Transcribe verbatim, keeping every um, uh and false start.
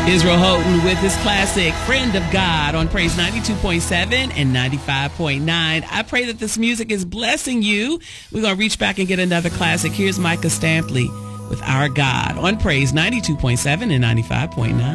Israel Houghton with his classic Friend of God on Praise ninety-two point seven and ninety-five point nine. I pray that this music is blessing you. We're going to reach back and get another classic. Here's Micah Stampley with Our God on Praise ninety-two point seven and ninety-five point nine.